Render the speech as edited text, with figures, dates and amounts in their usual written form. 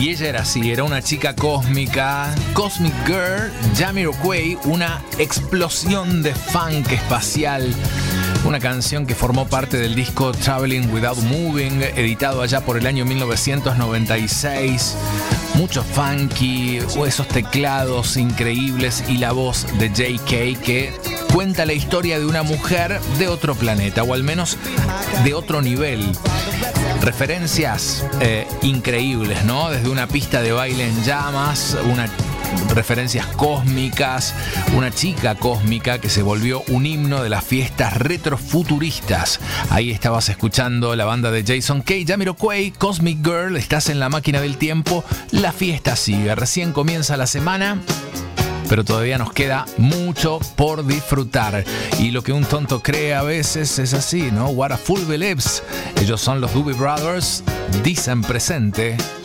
Y ella era así, era una chica cósmica, Cosmic Girl, Jamiroquai, una explosión de funk espacial. Una canción que formó parte del disco Traveling Without Moving, editado allá por el año 1996. Mucho funky, esos teclados increíbles y la voz de J.K. que cuenta la historia de una mujer de otro planeta, o al menos de otro nivel. Referencias increíbles, ¿no? Desde una pista de baile en llamas, referencias cósmicas, una chica cósmica que se volvió un himno de las fiestas retrofuturistas. Ahí estabas escuchando la banda de Jason K, Jamiroquai, Cosmic Girl. Estás en la máquina del tiempo, la fiesta sigue, recién comienza la semana, pero todavía nos queda mucho por disfrutar. Y lo que un tonto cree a veces es así, ¿no? What a fool believes. Ellos son los Doobie Brothers, dicen presente.